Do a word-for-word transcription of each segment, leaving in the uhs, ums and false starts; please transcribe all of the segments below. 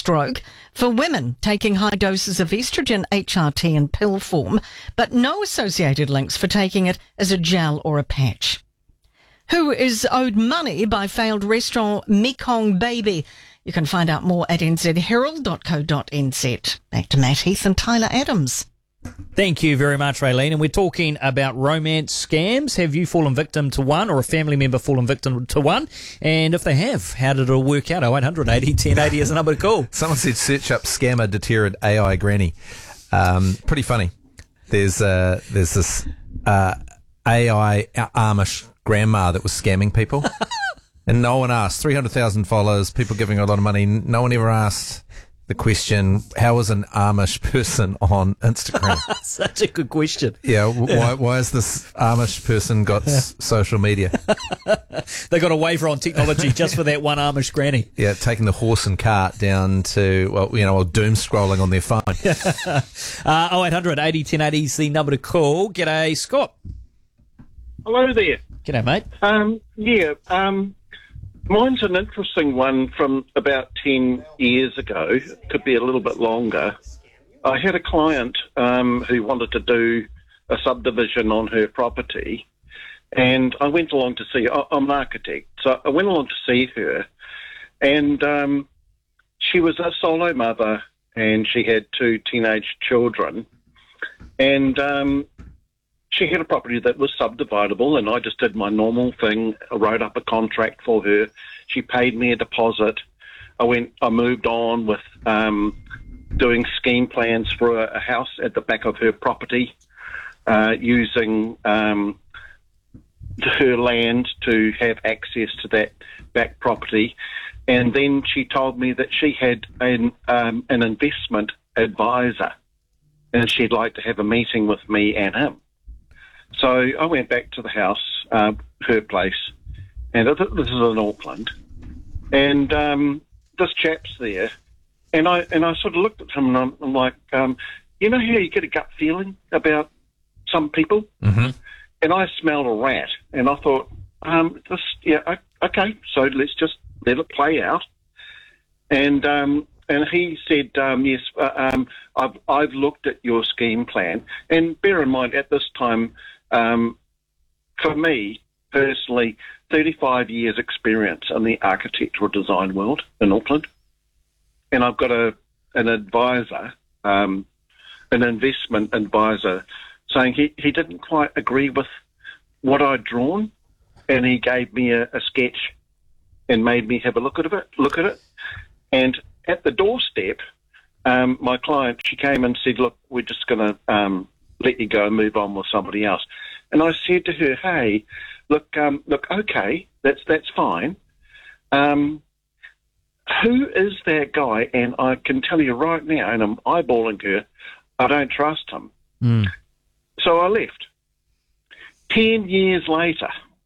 stroke for women taking high doses of estrogen H R T in pill form, but no associated links for taking it as a gel or a patch. Who is owed money by failed restaurant Mekong Baby? You can find out more at n z herald dot co dot n z. Back to Matt Heath and Tyler Adams. Thank you very much, Raylene. And we're talking about romance scams. Have you fallen victim to one, or a family member fallen victim to one? And if they have, how did it all work out? oh eight hundred eighty ten eighty is a number to call. Someone said search up scammer deterred A I granny. Um, pretty funny. There's uh, there's this uh, A I Amish grandma that was scamming people. And no one asked. three hundred thousand followers, people giving her a lot of money. No one ever asked the question, how is an Amish person on Instagram? Such a good question. Yeah, w- yeah. Why, why has this Amish person got s- social media? They got a waiver on technology just for that one Amish granny. Yeah, taking the horse and cart down to, well, you know, doom scrolling on their phone. uh, oh eight hundred eighty ten eighty is the number to call. G'day, Scott. Hello there. G'day, mate. Um, yeah, um, mine's an interesting one from about ten years ago. Could be a little bit longer. I had a client um, who wanted to do a subdivision on her property, and I went along to see her. I'm an architect, so I went along to see her, and um, she was a solo mother, and she had two teenage children, and um, she had a property that was subdividable, and I just did my normal thing. I wrote up a contract for her. She paid me a deposit. I went. I moved on with um, doing scheme plans for a, a house at the back of her property, uh, using um, her land to have access to that back property. And then she told me that she had an, um, an investment advisor, and she'd like to have a meeting with me and him. So I went back to the house, uh, her place, and this is in Auckland, and um, this chap's there, and I and I sort of looked at him and I'm, I'm like, um, you know how you get a gut feeling about some people? Mm-hmm. And I smelled a rat, and I thought, um, this, yeah, okay, so let's just let it play out. And um, and he said, um, yes, uh, um, I've I've looked at your scheme plan, and bear in mind at this time. Um, for me, personally, thirty-five years experience in the architectural design world in Auckland. And I've got a an advisor, um, an investment advisor, saying he, he didn't quite agree with what I'd drawn, and he gave me a, a sketch and made me have a look at it. Look at it. And at the doorstep, um, my client, she came and said, look, we're just going to... Um, let you go and move on with somebody else. And I said to her, hey, look, um, look, okay, that's that's fine. Um, who is that guy? And I can tell you right now, and I'm eyeballing her, I don't trust him. Mm. So I left. Ten years later,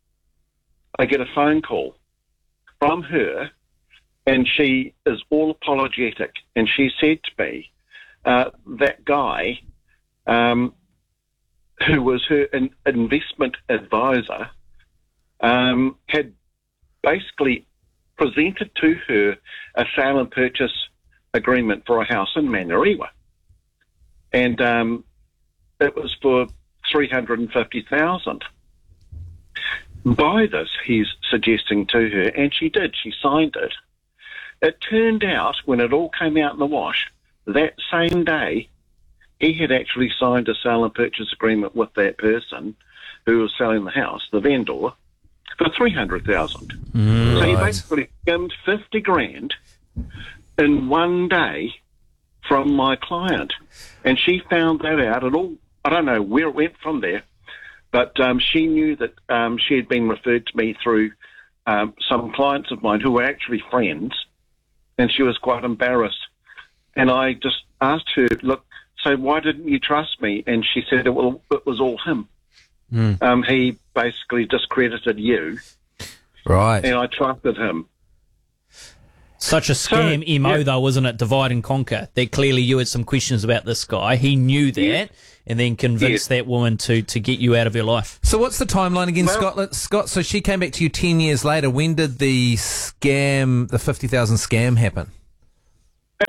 I get a phone call from her, and she is all apologetic. And she said to me, uh, that guy... Um, who was her in, investment advisor, um, had basically presented to her a sale and purchase agreement for a house in Manurewa. And um, it was for three hundred fifty thousand dollars. Buy this, he's suggesting to her, and she did. She signed it. It turned out, when it all came out in the wash, that same day, he had actually signed a sale and purchase agreement with that person who was selling the house, the vendor, for three hundred thousand dollars. Mm, so he right. basically skimmed fifty grand in one day from my client. And she found that out. It all, I don't know where it went from there, but um, she knew that um, she had been referred to me through um, some clients of mine who were actually friends, and she was quite embarrassed. And I just asked her, look, so why didn't you trust me? And she said, well, it was all him. Mm. Um, he basically discredited you. Right. And I trusted him. Such a scam So, M O, yeah. though, wasn't it? Divide and conquer. That clearly you had some questions about this guy. He knew that, Yeah. and then convinced that woman to, to get you out of her life. So what's the timeline again, Well- Scott? Let's- Scott, so she came back to you ten years later. When did the scam, the fifty thousand scam happen? It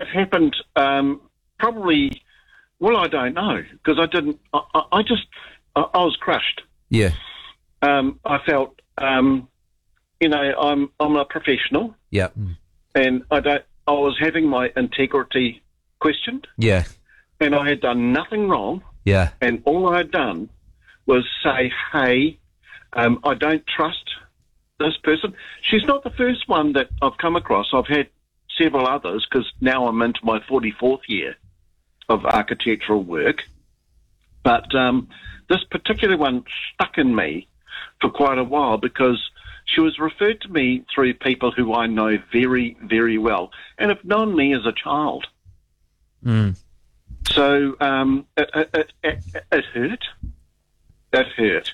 that happened um, probably, well, I don't know, because I didn't, I, I I just, I, I was crushed. Yeah. Um, I felt, um, you know, I'm I'm a professional, Yeah. and I don't, I was having my integrity questioned, Yeah. and I had done nothing wrong, Yeah. and all I had done was say, hey, um, I don't trust this person. She's not the first one that I've come across. I've had several others, because now I'm into my forty-fourth year of architectural work. But um, this particular one stuck in me for quite a while, because she was referred to me through people who I know very, very well and have known me as a child. Mm. So um, it, it, it, it hurt. It hurt.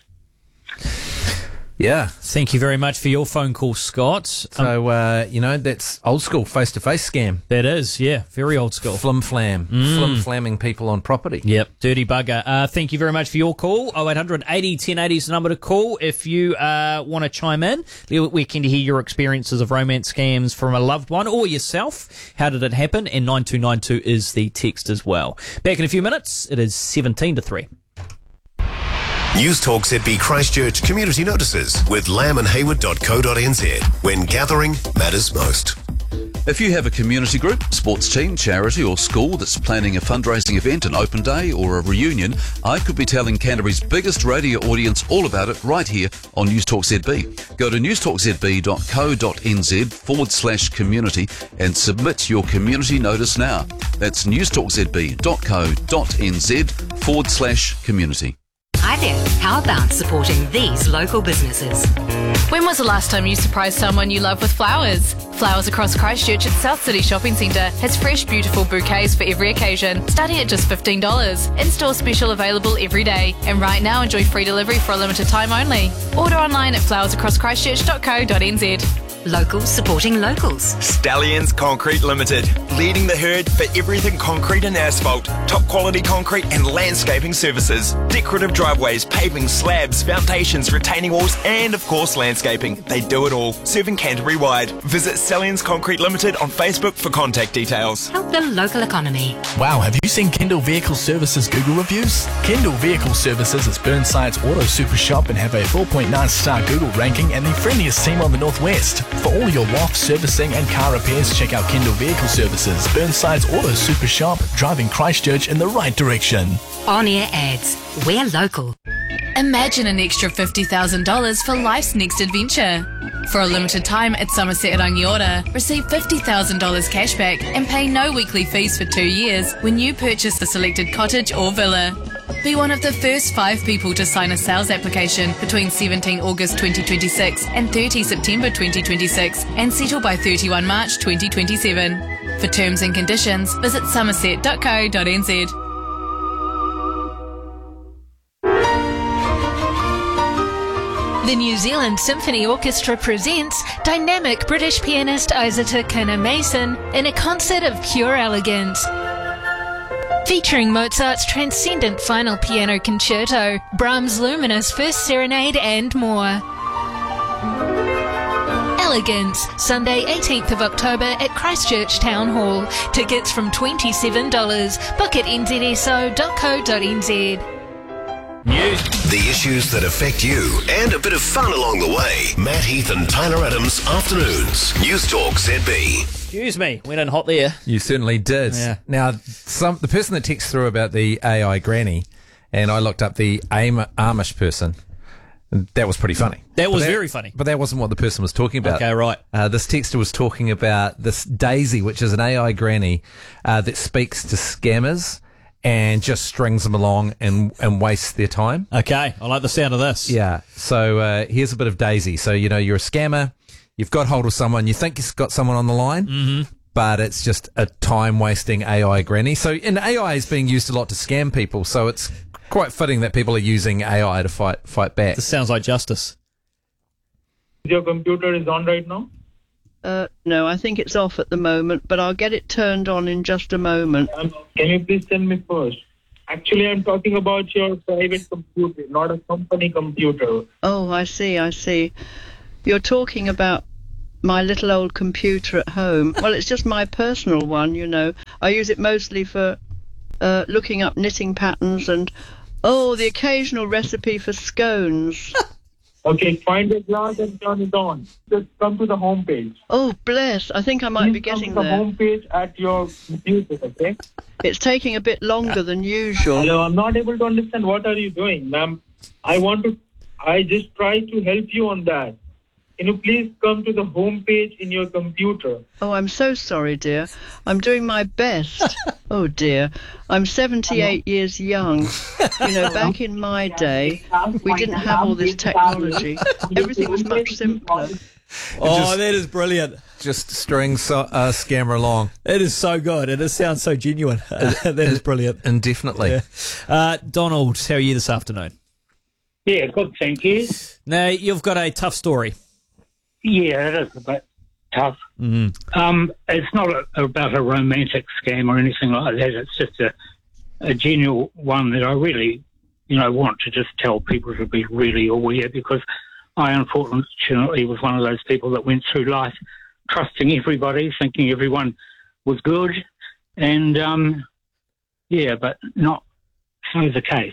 Yeah. Thank you very much for your phone call, Scott. Um, So, uh, you know, that's old school face-to-face scam. that is, yeah, very old school. Flim-flam. Flim-flamming people on property. Yep, dirty bugger. Uh, thank you very much for your call. oh eight hundred eighty ten eighty is the number to call if you uh, want to chime in. We're keen to hear your experiences of romance scams from a loved one or yourself. How did it happen? And nine two nine two is the text as well. Back in a few minutes. It is seventeen to three. News Talk Z B Christchurch community notices with lamb and hayward dot co dot n z, when gathering matters most. If you have a community group, sports team, charity or school that's planning a fundraising event, an open day or a reunion, I could be telling Canterbury's biggest radio audience all about it right here on News Talk Z B. Go to news talk z b dot co dot n z forward slash community and submit your community notice now. That's news talk z b dot co dot n z forward slash community. Hi there, how about supporting these local businesses? When was the last time you surprised someone you love with flowers? Flowers Across Christchurch at South City Shopping Centre has fresh, beautiful bouquets for every occasion, starting at just fifteen dollars. In-store special available every day. And right now, enjoy free delivery for a limited time only. Order online at flowers across christchurch dot co dot n z. Locals supporting locals. Stallions Concrete Limited, leading the herd for everything concrete and asphalt, top quality concrete and landscaping services, decorative driveways, paving, slabs, foundations, retaining walls, and of course landscaping. They do it all, serving Canterbury wide. Visit Stallions Concrete Limited on Facebook for contact details. Help the local economy. Wow, have you seen Kendall Vehicle Services Google reviews? Kendall Vehicle Services is Burnside's auto super shop and have a four point nine star Google ranking and the friendliest team on the northwest. For all your waft servicing and car repairs, check out Kendall Vehicle Services, Burnside's auto super shop, driving Christchurch in the right direction. On-air ads. We're local. Imagine an extra fifty thousand dollars for life's next adventure. For a limited time at Somerset Rangiora, receive fifty thousand dollars cashback and pay no weekly fees for two years when you purchase a selected cottage or villa. Be one of the first five people to sign a sales application between seventeenth August twenty twenty-six and thirtieth September twenty twenty-six and settle by thirty-first March twenty twenty-seven. For terms and conditions, visit somerset dot co dot n z. The New Zealand Symphony Orchestra presents dynamic British pianist Isata Kinna-Mason in a concert of pure elegance. Featuring Mozart's transcendent final piano concerto, Brahms' luminous first serenade and more. Elegance, Sunday eighteenth of October at Christchurch Town Hall. Tickets from twenty-seven dollars. Book at n z s o dot co dot n z. News. The issues that affect you and a bit of fun along the way. Matt Heath and Tyler Adams, afternoons. News Talk Z B. Excuse me, went in hot there. You certainly did. Yeah. Now, some the person that texts through about the A I granny, and I looked up the Am- Amish person. That was pretty funny. That was But very funny. But that wasn't what the person was talking about. Okay, right. Uh, this texter was talking about this Daisy, which is an A I granny uh, that speaks to scammers and just strings them along and, and wastes their time. Okay, I like the sound of this. Yeah. So uh, here's a bit of Daisy. So, you know, you're a scammer. You've got hold of someone. You think you've got someone on the line, mm-hmm. but it's just a time-wasting A I granny. So, and A I is being used a lot to scam people. So it's quite fitting that people are using A I to fight fight back. This sounds like justice. Your computer is on right now? Uh, no, I think it's off at the moment, but I'll get it turned on in just a moment. Um, can you please tell me first? Actually, I'm talking about your private computer, not a company computer. Oh, I see, I see. You're talking about my little old computer at home. Well, it's just my personal one, you know. I use it mostly for uh, looking up knitting patterns and, oh, the occasional recipe for scones. Okay, find a glass and turn it on. Just come to the home page. Oh, bless. I think I might Please be getting come to the there. home page at your computer, okay? It's taking a bit longer than usual. Hello, I'm not able to understand what are you doing, ma'am. I want to, I just try to help you on that. Can you please come to the home page in your computer? Oh, I'm so sorry, dear. I'm doing my best. Oh, dear. I'm seventy-eight years young. You know, back in my day, we didn't have all this technology. Everything was much simpler. Oh, Just- that is brilliant. Just string so, uh, scammer along. It is so good. It is, sounds so genuine. That is brilliant. Indefinitely. Yeah. Uh, Donald, how are you this afternoon? Yeah, good, thank you. Now, you've got a tough story. Yeah, it is a bit tough. Mm-hmm. Um, it's not a, about a romantic scam or anything like that. It's just a, a genuine one that I really, you know, want to just tell people to be really aware, because I unfortunately was one of those people that went through life trusting everybody, thinking everyone was good, and um, yeah, but not so the case.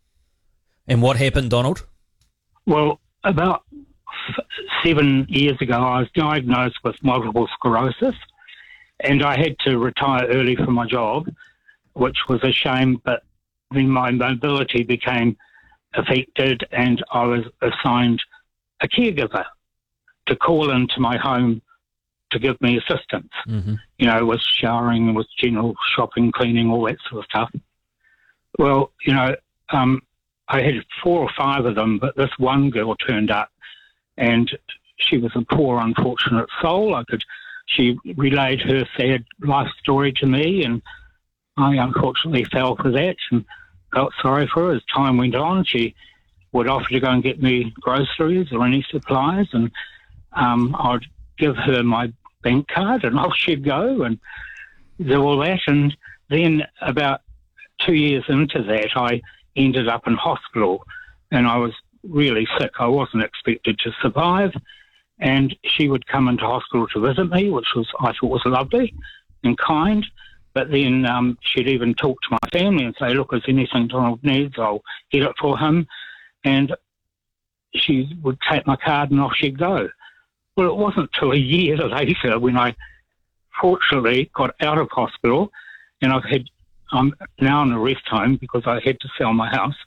And what happened, Donald? Well, about f- seven years ago, I was diagnosed with multiple sclerosis, and I had to retire early from my job, which was a shame, but then my mobility became affected, and I was assigned a caregiver to call into my home to give me assistance, mm-hmm. you know, with showering, with general shopping, cleaning, all that sort of stuff. Well, you know, um, I had four or five of them, but this one girl turned up, and she was a poor, unfortunate soul. I could, she relayed her sad life story to me, and I unfortunately fell for that and felt sorry for her. As time went on, she would offer to go and get me groceries or any supplies, and um, I'd give her my bank card, and off she'd go and do all that. And then about two years into that, I ended up in hospital, and I was really sick. I wasn't expected to survive, and she would come into hospital to visit me, which was I thought was lovely and kind. But then um, she'd even talk to my family and say, look, if there's anything Donald needs, I'll get it for him. And she would take my card and off she'd go. Well, it wasn't till a year later when I fortunately got out of hospital, and I've had, I'm now in a rest home because I had to sell my house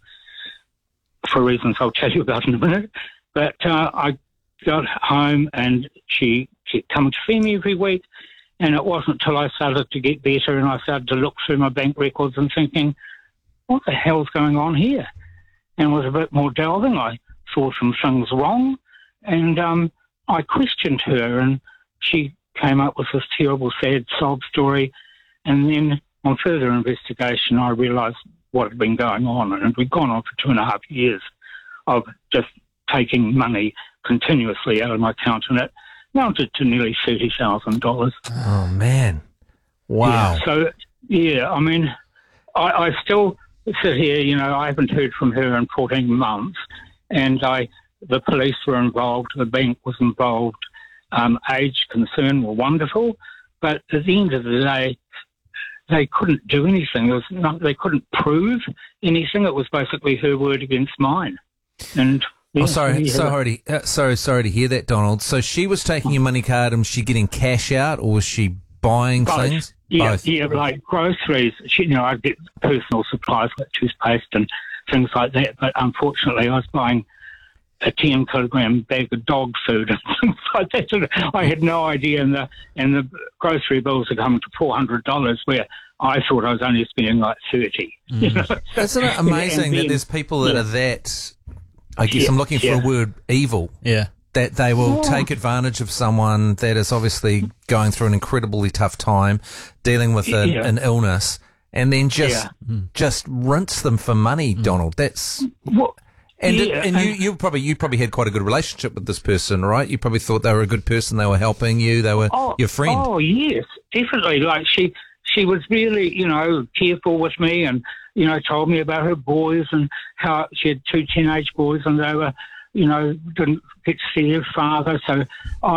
for reasons I'll tell you about in a minute. But uh, I got home, and she kept coming to see me every week, and it wasn't till I started to get better and I started to look through my bank records and thinking, what the hell's going on here? And with a bit more delving, I saw some things wrong, and um, I questioned her, and she came up with this terrible, sad sob story. And then on further investigation, I realised what had been going on, and we'd gone on for two and a half years of just taking money continuously out of my account, and it amounted to nearly thirty thousand dollars. Oh, man. Wow. Yeah, so, yeah, I mean, I, I still sit here, you know, I haven't heard from her in fourteen months, and I, the police were involved, the bank was involved, um, age concern were wonderful, but at the end of the day, they couldn't do anything. There was not, they couldn't prove anything. It was basically her word against mine. And Oh, sorry, sorry, uh, sorry, sorry to hear that, Donald. So she was taking your money card, and was she getting cash out, or was she buying Both. things? Yeah, Both. yeah, like groceries. She, you know, I'd get personal supplies like toothpaste and things like that. But unfortunately, I was buying a ten kilogram bag of dog food and things like that. And I had no idea, and the and the grocery bills are coming to four hundred dollars, where I thought I was only spending like thirty. Mm. You know? Isn't it amazing And that then- there's people that yeah. are that, I guess Yeah, I'm looking for yeah. a word, evil. Yeah. That they will Yeah. take advantage of someone that is obviously going through an incredibly tough time, dealing with an, Yeah. an illness, and then just Yeah. just rinse them for money, Donald. That's Well, and yeah, and you and- you probably you probably had quite a good relationship with this person, right? You probably thought they were a good person. They were helping you. They were Oh, your friend. Oh, yes, definitely. Like she, she was really, you know, careful with me, and you know, told me about her boys and how she had two teenage boys, and they were, you know, didn't get to see their father. So I'd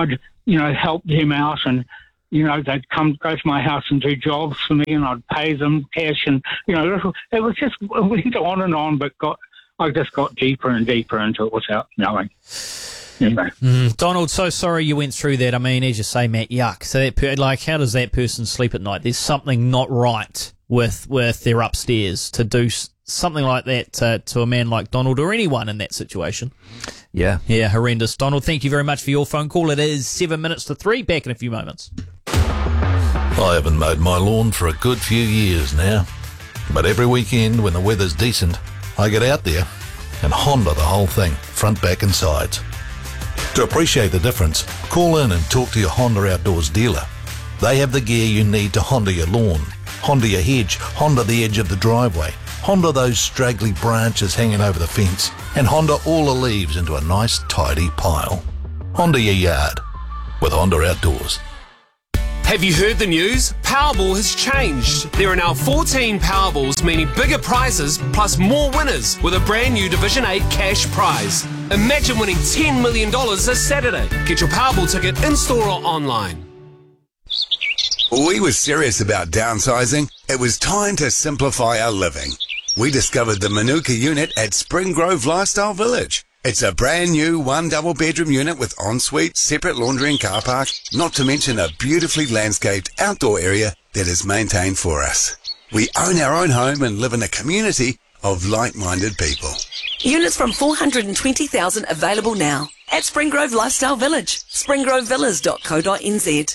you know, help them out, and you know, they'd come go to my house and do jobs for me, and I'd pay them cash, and you know, it was just it went on and on, but got I just got deeper and deeper into it without knowing. You know. Mm, Donald, so sorry you went through that. I mean, as you say, Matt, yuck. So that per- like, how does that person sleep at night? There's something not right with with their upstairs to do s- something like that to, to a man like Donald or anyone in that situation. Yeah. Yeah, horrendous. Donald, thank you very much for your phone call. It is seven minutes to three. Back in a few moments. I haven't mowed my lawn for a good few years now. But every weekend when the weather's decent, I get out there and Honda the whole thing, front, back and sides. To appreciate the difference, call in and talk to your Honda Outdoors dealer. They have the gear you need to Honda your lawn, Honda your hedge, Honda the edge of the driveway, Honda those straggly branches hanging over the fence, and Honda all the leaves into a nice tidy pile. Honda your yard with Honda Outdoors. Have you heard the news? Powerball has changed. There are now fourteen Powerballs, meaning bigger prizes plus more winners with a brand new Division eight cash prize. Imagine winning ten million dollars this Saturday. Get your Powerball ticket in-store or online. We were serious about downsizing. It was time to simplify our living. We discovered the Manuka unit at Spring Grove Lifestyle Village. It's a brand new one double bedroom unit with ensuite, separate laundry and car park, not to mention a beautifully landscaped outdoor area that is maintained for us. We own our own home and live in a community of like-minded people. Units from four hundred twenty thousand available now at Spring Grove Lifestyle Village, spring grove villas dot co dot n z.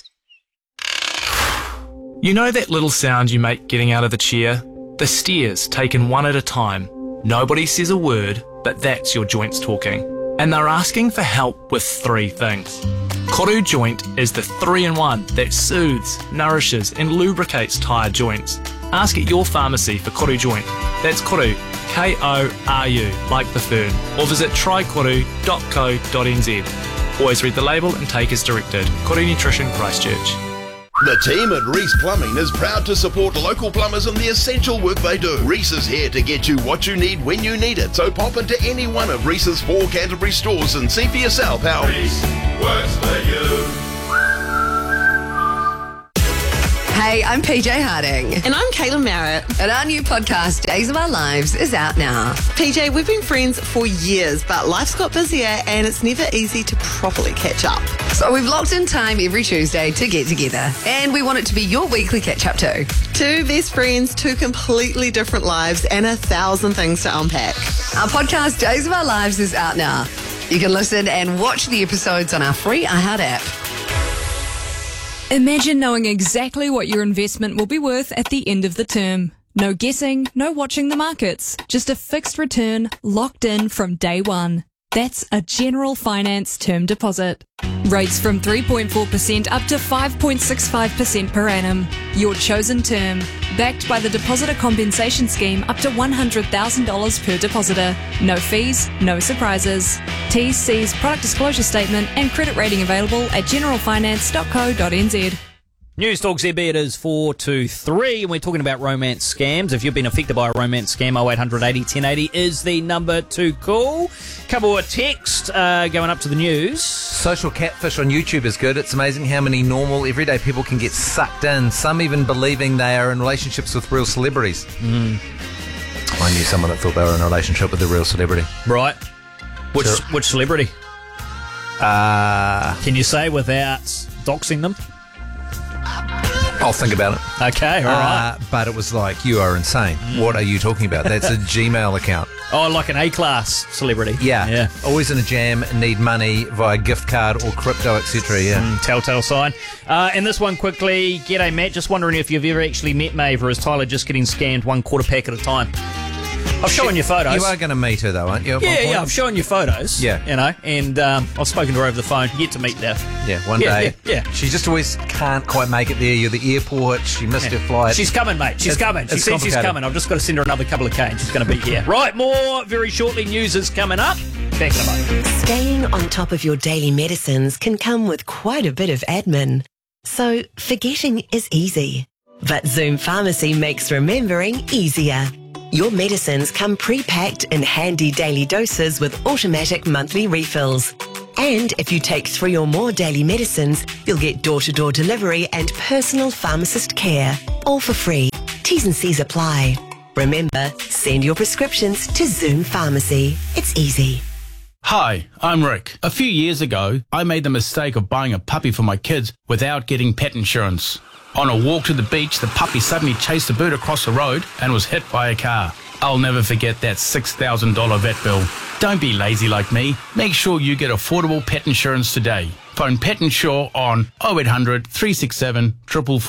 You know that little sound you make getting out of the chair? The stairs taken one at a time. Nobody says a word, but that's your joints talking. And they're asking for help with three things. Koru Joint is the three-in-one that soothes, nourishes and lubricates tired joints. Ask at your pharmacy for Koru Joint. That's Koru, K O R U, like the fern. Or visit try koru dot co dot n z. Always read the label and take as directed. Koru Nutrition, Christchurch. The team at Reese Plumbing is proud to support local plumbers in the essential work they do. Reese is here to get you what you need when you need it. So pop into any one of Reese's four Canterbury stores and see for yourself how Reese works for you. Hey, I'm P J Harding. And I'm Caitlin Merritt. And our new podcast, Days of Our Lives, is out now. P J, we've been friends for years, but life's got busier and it's never easy to properly catch up. So we've locked in time every Tuesday to get together. And we want it to be your weekly catch-up too. Two best friends, two completely different lives, and a thousand things to unpack. Our podcast, Days of Our Lives, is out now. You can listen and watch the episodes on our free iHeart app. Imagine knowing exactly what your investment will be worth at the end of the term. No guessing, no watching the markets. Just a fixed return locked in from day one. That's a General Finance term deposit. Rates from three point four percent up to five point six five percent per annum. Your chosen term. Backed by the Depositor Compensation Scheme up to one hundred thousand dollars per depositor. No fees, no surprises. T's, C's, product disclosure statement and credit rating available at general finance dot co dot n z. News Talk Z B, it is four two three, and we're talking about romance scams. If you've been affected by a romance scam, oh eight hundred eighty ten eighty is the number to call. Couple of text uh, going up to the news. Social catfish on YouTube is good. It's amazing how many normal, everyday people can get sucked in, some even believing they are in relationships with real celebrities. Mm. I knew someone that thought they were in a relationship with a real celebrity. Right. Which, Sure. which celebrity? Uh, Can you say without doxing them? I'll think about it. Okay, all right. Uh, but it was like, you are insane. Mm. What are you talking about? That's a Gmail account. Oh, like an A-class celebrity. Yeah. Yeah. Always in a jam, need money via gift card or crypto, et cetera. Yeah. Mm, telltale sign. Uh, and this one quickly. G'day, Matt. Just wondering if you've ever actually met Maeve, or is Tyler just getting scammed one quarter pack at a time? I've shown you photos. You are going to meet her, though, aren't you? at one Yeah, point? yeah, I've shown you photos. Yeah. You know, and um, I've spoken to her over the phone. Yet to meet her. Yeah, one Yeah, day. yeah, yeah. She just always can't quite make it there. You're the airport. She missed Yeah. her flight. She's coming, mate. She's It's- coming. She it's says she's complicated. coming. I've just got to send her another couple of canes. She's going to be here. Right, more very shortly. News is coming up. Back in a moment. Staying on top of your daily medicines can come with quite a bit of admin. So forgetting is easy. But Zoom Pharmacy makes remembering easier. Your medicines come pre-packed in handy daily doses with automatic monthly refills. And if you take three or more daily medicines, you'll get door-to-door delivery and personal pharmacist care, all for free. T's and C's apply. Remember, send your prescriptions to Zoom Pharmacy. It's easy. Hi, I'm Rick. A few years ago, I made the mistake of buying a puppy for my kids without getting pet insurance. On a walk to the beach, the puppy suddenly chased a bird across the road and was hit by a car. I'll never forget that six thousand dollars vet bill. Don't be lazy like me. Make sure you get affordable pet insurance today. Phone Pet Insure on oh eight hundred, three six seven, four four four.